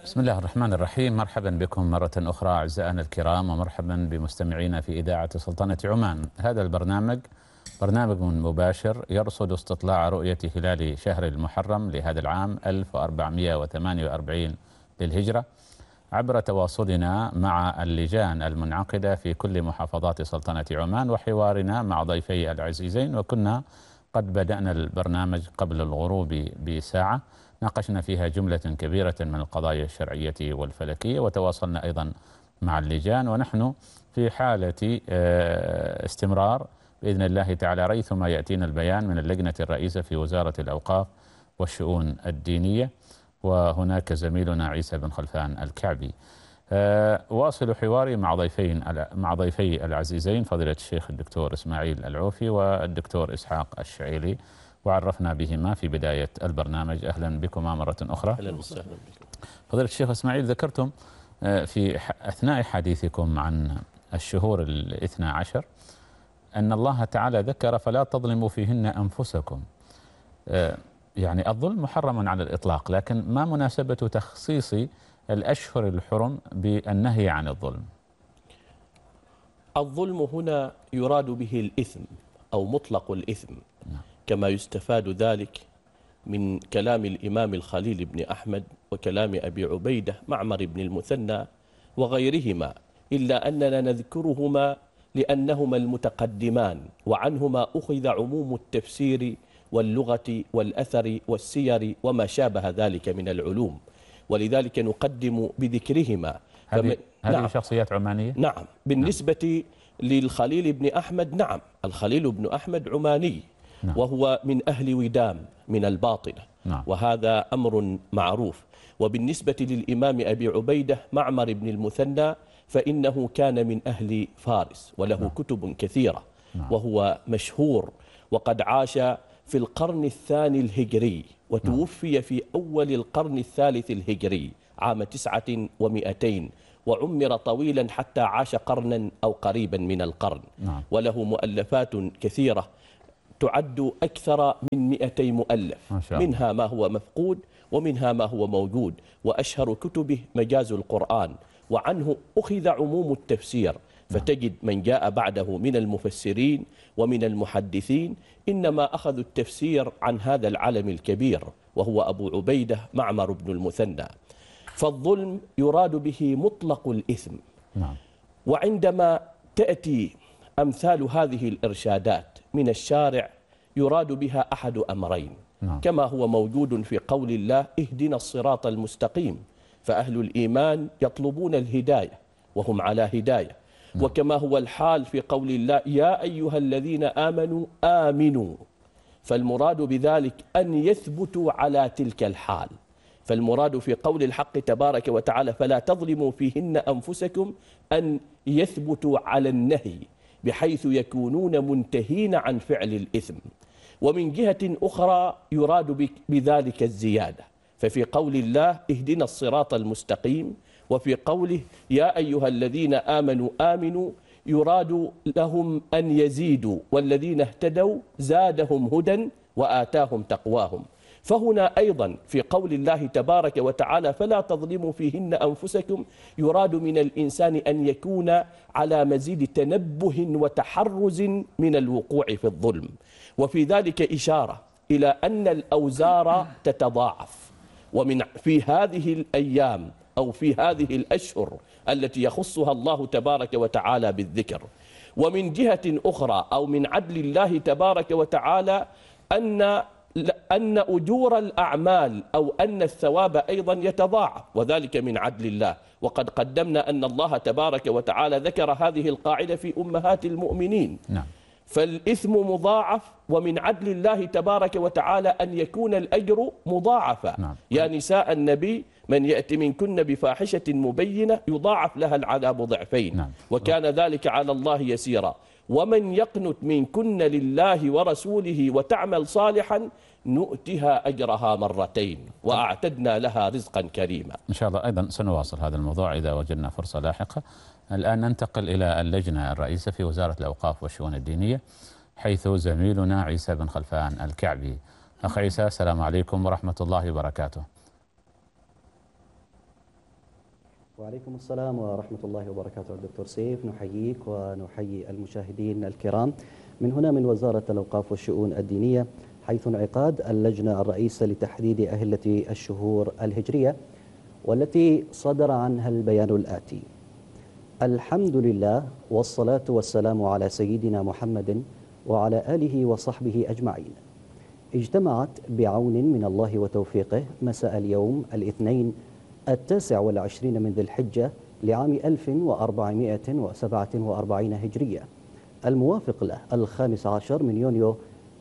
بسم الله الرحمن الرحيم. مرحبا بكم مرة أخرى أعزائنا الكرام، ومرحبا بمستمعينا في إذاعة سلطنة عمان. هذا البرنامج برنامج مباشر يرصد استطلاع رؤية هلال شهر المحرم لهذا العام 1448 للهجرة، عبر تواصلنا مع اللجان المنعقدة في كل محافظات سلطنة عمان، وحوارنا مع ضيفي العزيزين. وكنا قد بدأنا البرنامج قبل الغروب بساعة، ناقشنا فيها جملة كبيرة من القضايا الشرعية والفلكية، وتواصلنا أيضا مع اللجان، ونحن في حالة استمرار بإذن الله تعالى ريثما يأتينا البيان من اللجنة الرئيسة في وزارة الأوقاف والشؤون الدينية، وهناك زميلنا عيسى بن خلفان الكعبي. واصل حواري مع ضيفي العزيزين فضيلة الشيخ الدكتور إسماعيل العوفي والدكتور إسحاق الشعيلي، وعرفنا بهما في بداية البرنامج. أهلا بكما مرة أخرى. أهلا وسهلا بكم. فضيلة الشيخ إسماعيل، ذكرتم في أثناء حديثكم عن الشهور 12 أن الله تعالى ذكر فلا تظلموا فيهن أنفسكم. يعني الظلم محرم على الإطلاق، لكن ما مناسبة تخصيص الأشهر الحرم بالنهي عن الظلم؟ الظلم هنا يراد به الإثم أو مطلق الإثم، كما يستفاد ذلك من كلام الإمام الخليل بن أحمد وكلام أبي عبيدة معمر بن المثنى وغيرهما، إلا أننا نذكرهما لأنهما المتقدمان، وعنهما أخذ عموم التفسير واللغة والأثر والسير وما شابه ذلك من العلوم، ولذلك نقدم بذكرهما. هذه نعم. شخصيات عمانية؟ نعم. بالنسبة للخليل بن أحمد، نعم، الخليل بن أحمد عماني، وهو من أهل ودام من الباطنة، وهذا أمر معروف. وبالنسبة للإمام أبي عبيدة معمر بن المثنى فإنه كان من أهل فارس، وله كتب كثيرة، وهو مشهور، وقد عاش في القرن الثاني الهجري، وتوفي في أول القرن الثالث الهجري عام 900، وعمر طويلا حتى عاش قرنا أو قريبا من القرن. وله مؤلفات كثيرة تعد أكثر من 200 مؤلف، منها ما هو مفقود ومنها ما هو موجود، وأشهر كتبه مجاز القرآن، وعنه أخذ عموم التفسير. فتجد من جاء بعده من المفسرين ومن المحدثين إنما أخذوا التفسير عن هذا العلم الكبير، وهو أبو عبيدة معمر بن المثنى. فالظلم يراد به مطلق الإثم. وعندما تأتي أمثال هذه الإرشادات من الشارع يراد بها أحد أمرين، كما هو موجود في قول الله اهدنا الصراط المستقيم، فأهل الإيمان يطلبون الهداية وهم على هداية، وكما هو الحال في قول الله يا أيها الذين آمنوا آمنوا، فالمراد بذلك أن يثبتوا على تلك الحال. فالمراد في قول الحق تبارك وتعالى فلا تظلموا فيهن أنفسكم أن يثبتوا على النهي بحيث يكونون منتهين عن فعل الإثم. ومن جهة أخرى يراد بذلك الزيادة، ففي قول الله اهدنا الصراط المستقيم وفي قوله يا أيها الذين آمنوا آمنوا يراد لهم أن يزيدوا، والذين اهتدوا زادهم هدى وآتاهم تقواهم. فهنا أيضا في قول الله تبارك وتعالى فلا تظلموا فيهن أنفسكم يراد من الإنسان أن يكون على مزيد تنبه وتحرز من الوقوع في الظلم. وفي ذلك إشارة إلى أن الأوزار تتضاعف، ومن في هذه الأيام أو في هذه الأشهر التي يخصها الله تبارك وتعالى بالذكر. ومن جهة أخرى أو من عدل الله تبارك وتعالى أن أجور الأعمال أو أن الثواب أيضا يتضاعف، وذلك من عدل الله. وقد قدمنا أن الله تبارك وتعالى ذكر هذه القاعدة في أمهات المؤمنين. فالإثم مضاعف، ومن عدل الله تبارك وتعالى أن يكون الأجر مضاعفا. يا نساء النبي من يأتي منكن بفاحشة مبينة يضاعف لها العذاب ضعفين، وكان ذلك على الله يسيرا. ومن يقنت منكن لله ورسوله وتعمل صالحا نؤتها أجرها مرتين وأعتدنا لها رزقا كريما. إن شاء الله أيضا سنواصل هذا الموضوع إذا وجدنا فرصة لاحقة. الآن ننتقل إلى اللجنة الرئيسة في وزارة الأوقاف والشؤون الدينية، حيث زميلنا عيسى بن خلفان الكعبي. أخ عيسى، السلام عليكم ورحمة الله وبركاته. وعليكم السلام ورحمة الله وبركاته. دكتور سيف، نحييك ونحيي المشاهدين الكرام من هنا من وزارة الأوقاف والشؤون الدينية، حيث انعقاد اللجنة الرئيسة لتحديد أهلة الشهور الهجرية، والتي صدر عنها البيان الآتي: الحمد لله والصلاة والسلام على سيدنا محمد وعلى آله وصحبه أجمعين. اجتمعت بعون من الله وتوفيقه مساء اليوم الاثنين 29 من ذي الحجة لعام 1447 هجرية، الموافق له 15 من يونيو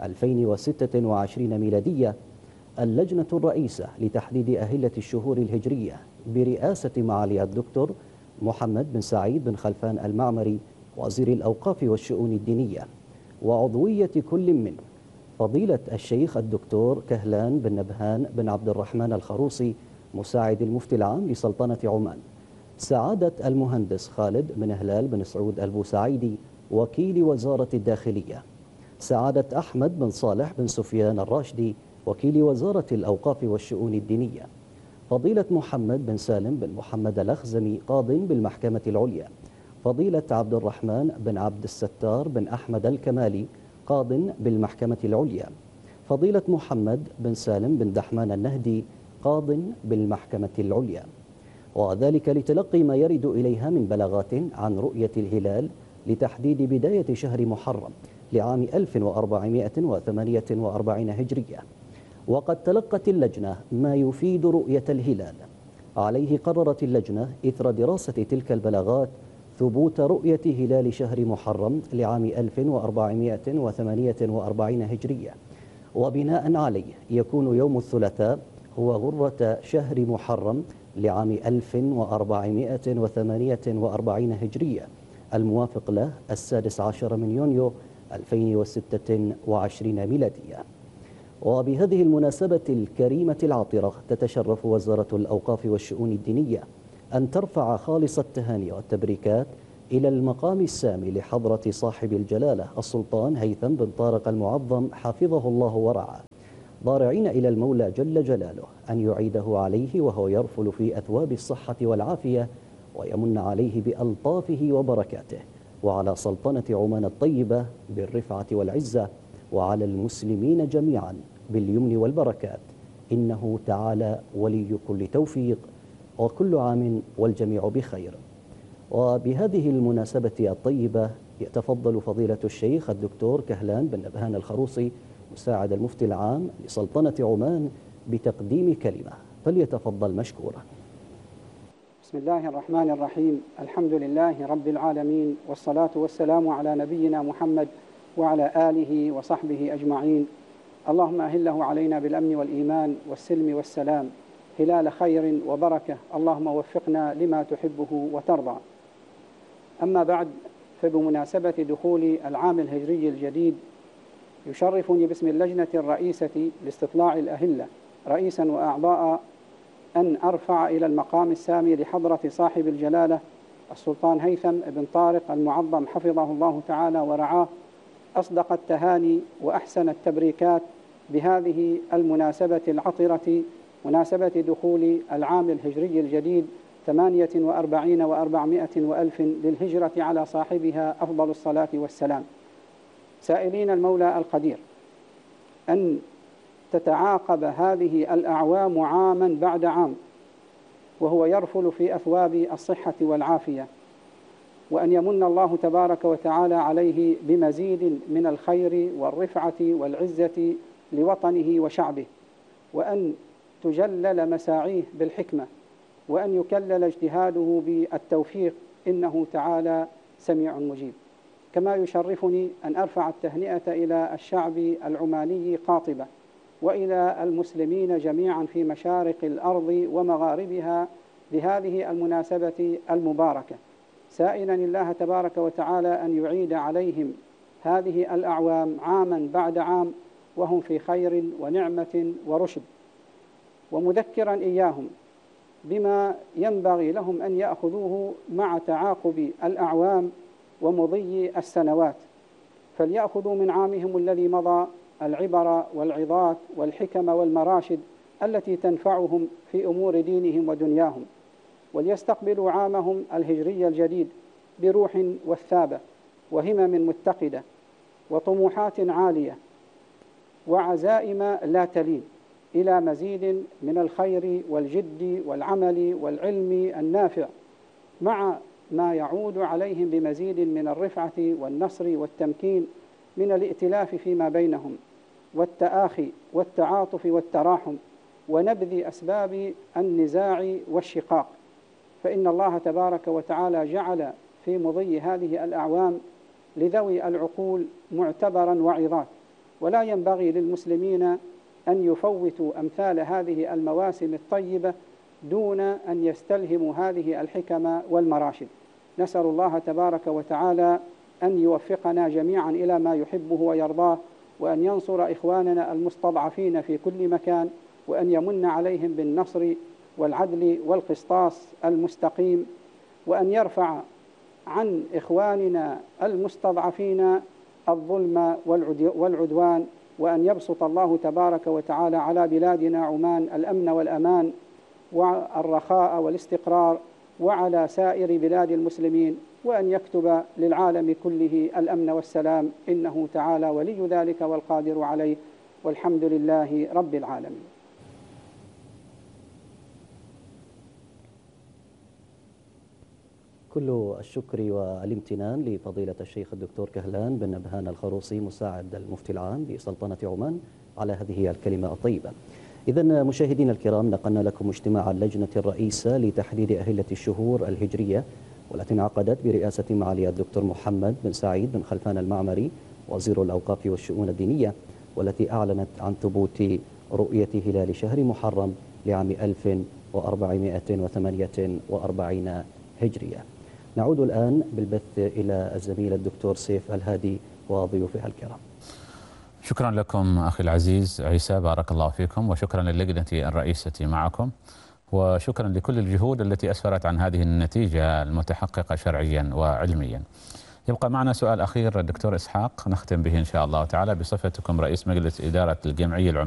2026 ميلادية، اللجنة الرئيسة لتحديد أهلة الشهور الهجرية برئاسة معالي الدكتور محمد بن سعيد بن خلفان المعمري وزير الأوقاف والشؤون الدينية، وعضوية كل من فضيلة الشيخ الدكتور كهلان بن نبهان بن عبد الرحمن الخروصي مساعد المفتي العام لسلطنة عمان، سعادة المهندس خالد بن هلال بن سعود البوسعيدي وكيل وزارة الداخلية، سعادة أحمد بن صالح بن سفيان الراشدي وكيل وزارة الأوقاف والشؤون الدينية، فضيلة محمد بن سالم بن محمد الأخزمي قاض بالمحكمة العليا، فضيلة عبد الرحمن بن عبد الستار بن أحمد الكمالي قاض بالمحكمة العليا، فضيلة محمد بن سالم بن دحمان النهدي قاض بالمحكمة العليا، وذلك لتلقي ما يرد إليها من بلاغات عن رؤية الهلال لتحديد بداية شهر محرم لعام 1448 هجرية. وقد تلقت اللجنة ما يفيد رؤية الهلال. عليه قررت اللجنة إثر دراسة تلك البلاغات ثبوت رؤية هلال شهر محرم لعام 1448 هجرية، وبناء عليه يكون يوم الثلاثاء هو غرة شهر محرم لعام 1448 هجرية، الموافق له 16 من يونيو 2026 ميلادية. وبهذه المناسبة الكريمة العاطرة تتشرف وزارة الأوقاف والشؤون الدينية أن ترفع خالص التهاني والتبريكات إلى المقام السامي لحضرة صاحب الجلالة السلطان هيثم بن طارق المعظم حفظه الله ورعاه، ضارعين إلى المولى جل جلاله أن يعيده عليه وهو يرفل في أثواب الصحة والعافية، ويمن عليه بألطافه وبركاته، وعلى سلطنة عمان الطيبة بالرفعة والعزة، وعلى المسلمين جميعا باليمن والبركات، إنه تعالى ولي كل توفيق، وكل عام والجميع بخير. وبهذه المناسبة الطيبة يتفضل فضيلة الشيخ الدكتور كهلان بن نبهان الخروصي مساعد المفتي العام لسلطنة عمان بتقديم كلمة، فليتفضل مشكورا. بسم الله الرحمن الرحيم. الحمد لله رب العالمين، والصلاة والسلام على نبينا محمد وعلى آله وصحبه أجمعين. اللهم أهله علينا بالأمن والإيمان والسلم والسلام، هلال خير وبركة، اللهم وفقنا لما تحبه وترضى. أما بعد، فبمناسبة دخول العام الهجري الجديد يشرفني باسم اللجنة الرئيسة لاستطلاع الأهلة رئيسا وأعضاء أن أرفع إلى المقام السامي لحضرة صاحب الجلالة السلطان هيثم بن طارق المعظم حفظه الله تعالى ورعاه أصدق التهاني وأحسن التبريكات بهذه المناسبة العطرة، مناسبة دخول العام الهجري الجديد 48 و400 وألف للهجرة على صاحبها أفضل الصلاة والسلام، سائلين المولى القدير أن تتعاقب هذه الأعوام عاما بعد عام وهو يرفل في أثواب الصحة والعافية، وأن يمن الله تبارك وتعالى عليه بمزيد من الخير والرفعة والعزة لوطنه وشعبه، وأن تجلل مساعيه بالحكمة، وأن يكلل اجتهاده بالتوفيق، إنه تعالى سميع مجيب. كما يشرفني أن أرفع التهنئة إلى الشعب العماني قاطبة، وإلى المسلمين جميعا في مشارق الأرض ومغاربها بهذه المناسبة المباركة، سائلا الله تبارك وتعالى أن يعيد عليهم هذه الأعوام عاما بعد عام وهم في خير ونعمة ورشد، ومذكرا إياهم بما ينبغي لهم أن يأخذوه مع تعاقب الأعوام ومضي السنوات، فليأخذوا من عامهم الذي مضى العبر والعظات والحكم والمراشد التي تنفعهم في أمور دينهم ودنياهم، وليستقبلوا عامهم الهجري الجديد بروح وثابة وهمم متقدة وطموحات عالية وعزائم لا تلين إلى مزيد من الخير والجد والعمل والعلم النافع، مع ما يعود عليهم بمزيد من الرفعة والنصر والتمكين من الائتلاف فيما بينهم والتآخي والتعاطف والتراحم ونبذ أسباب النزاع والشقاق. فإن الله تبارك وتعالى جعل في مضي هذه الأعوام لذوي العقول معتبرا وعظات، ولا ينبغي للمسلمين أن يفوتوا أمثال هذه المواسم الطيبة دون أن يستلهموا هذه الحكم والمراشد. نسأل الله تبارك وتعالى أن يوفقنا جميعا إلى ما يحبه ويرضاه، وأن ينصر إخواننا المستضعفين في كل مكان، وأن يمن عليهم بالنصر والعدل والقسطاس المستقيم، وأن يرفع عن إخواننا المستضعفين الظلم والعدوان، وأن يبسط الله تبارك وتعالى على بلادنا عمان الأمن والأمان والرخاء والاستقرار، وعلى سائر بلاد المسلمين، وأن يكتب للعالم كله الأمن والسلام، إنه تعالى ولي ذلك والقادر عليه، والحمد لله رب العالمين. كل الشكر والامتنان لفضيلة الشيخ الدكتور كهلان بن نبهان الخروصي مساعد المفتي العام بسلطنة عمان على هذه الكلمة الطيبة. إذن مشاهدينا الكرام، نقلنا لكم اجتماع اللجنة الرئيسة لتحديد أهلة الشهور الهجرية، والتي انعقدت برئاسة معالي الدكتور محمد بن سعيد بن خلفان المعمري وزير الأوقاف والشؤون الدينية، والتي أعلنت عن ثبوت رؤية هلال شهر محرم لعام 1448 هجرية. نعود الآن بالبث إلى الزميل الدكتور سيف الهادي وضيوفها الكرام. شكرا لكم أخي العزيز عيسى، بارك الله فيكم، وشكرا للجنة الرئيسة معكم، وشكرا لكل الجهود التي أسفرت عن هذه النتيجة المتحققة شرعيا وعلميا. يبقى معنا سؤال أخير الدكتور إسحاق نختم به إن شاء الله تعالى، بصفتكم رئيس مجلس إدارة الجمعية العمانية